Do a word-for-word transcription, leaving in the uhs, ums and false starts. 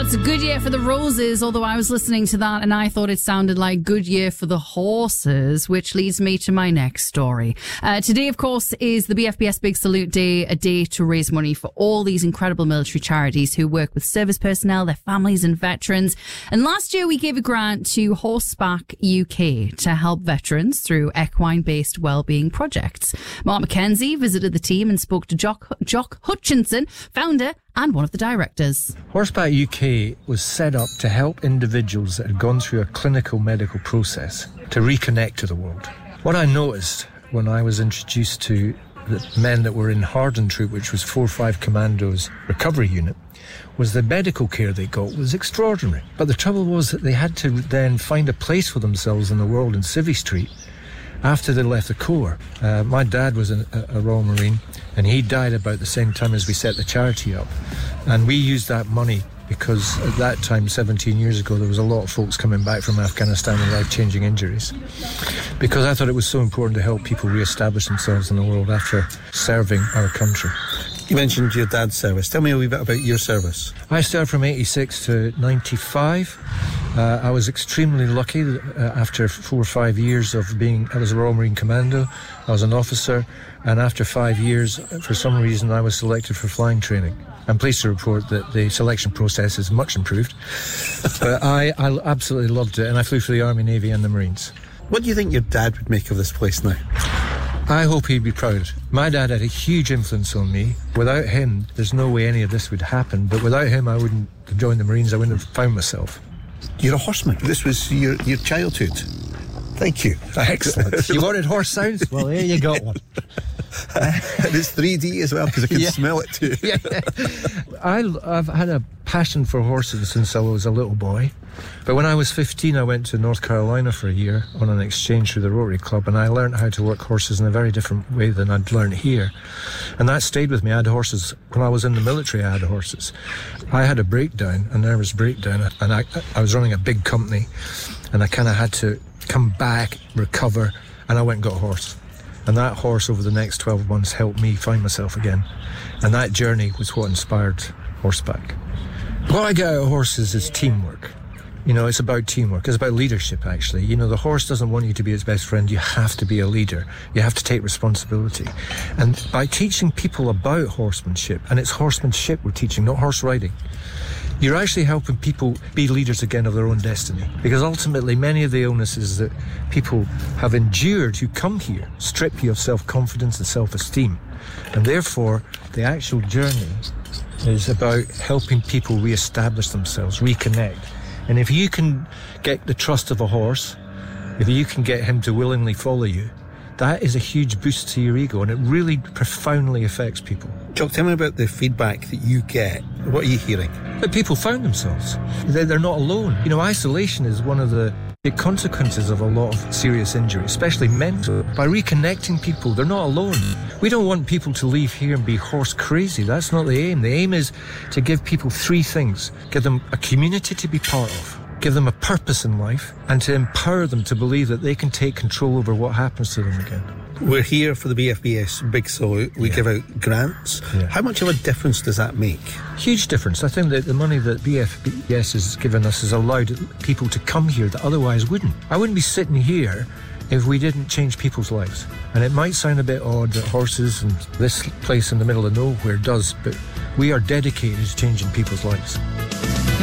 It's a good year for the roses, although I was listening to that and I thought it sounded like good year for the horses, which leads me to my next story. Uh, today, of course, is the B F B S Big Salute Day, a day to raise money for all these incredible military charities who work with service personnel, their families and veterans. And last year we gave a grant to Horseback U K to help veterans through equine-based wellbeing projects. Mark McKenzie visited the team and spoke to Jock, Jock Hutchinson, founder and one of the directors. Horseback U K was set up to help individuals that had gone through a clinical medical process to reconnect to the world. What I noticed when I was introduced to the men that were in Harden Troop, which was four five Commandos recovery unit, was the medical care they got was extraordinary. But the trouble was that they had to then find a place for themselves in the world in Civvy Street after they left the Corps. Uh, my dad was a, a Royal Marine, and he died about the same time as we set the charity up. And we used that money because at that time, seventeen years ago, there was a lot of folks coming back from Afghanistan with life-changing injuries. Because I thought it was so important to help people re-establish themselves in the world after serving our country. You mentioned your dad's service. Tell me a wee bit about your service. I served from eighty-six to ninety-five. Uh, I was extremely lucky uh, after four or five years of being, I was a Royal Marine Commando, I was an officer, and after five years, for some reason, I was selected for flying training. I'm pleased to report that the selection process is much improved, but I, I absolutely loved it, and I flew for the Army, Navy and the Marines. What do you think your dad would make of this place now? I hope he'd be proud. My dad had a huge influence on me. Without him, there's no way any of this would happen, but without him, I wouldn't have joined the Marines, I wouldn't have found myself. You're a horseman. This was your, your childhood. Thank you. Excellent. You wanted horse sounds? Well, there you got one. And it's three D as well, because I can Yeah. smell it too. Yeah. I, I've had a passion for horses since I was a little boy. But when I was fifteen, I went to North Carolina for a year on an exchange through the Rotary Club, and I learned how to work horses in a very different way than I'd learned here. And that stayed with me. I had horses. When I was in the military, I had horses. I had a breakdown, a nervous breakdown, and I, I was running a big company, and I kind of had to come back, recover, and I went and got a horse. And that horse over the next twelve months helped me find myself again. And that journey was what inspired Horseback. What I get out of horses is teamwork. You know, it's about teamwork. It's about leadership, actually. You know, the horse doesn't want you to be its best friend. You have to be a leader. You have to take responsibility. And by teaching people about horsemanship, and it's horsemanship we're teaching, not horse riding, you're actually helping people be leaders again of their own destiny. Because ultimately, many of the illnesses that people have endured who come here strip you of self-confidence and self-esteem. And therefore, the actual journey is about helping people re-establish themselves, reconnect. And if you can get the trust of a horse, if you can get him to willingly follow you, that is a huge boost to your ego, and it really profoundly affects people. Jock, tell me about the feedback that you get. What are you hearing? That people found themselves. They're, they're not alone. You know, isolation is one of the consequences of a lot of serious injury, especially mental. By reconnecting people, they're not alone. We don't want people to leave here and be horse crazy. That's not the aim. The aim is to give people three things. Give them a community to be part of, give them a purpose in life, and to empower them to believe that they can take control over what happens to them again. We're here for the B F B S Big Salute. We Yeah. give out grants. Yeah. How much of a difference does that make? Huge difference. I think that the money that B F B S has given us has allowed people to come here that otherwise wouldn't. I wouldn't be sitting here if we didn't change people's lives. And it might sound a bit odd that horses and this place in the middle of nowhere does, but we are dedicated to changing people's lives.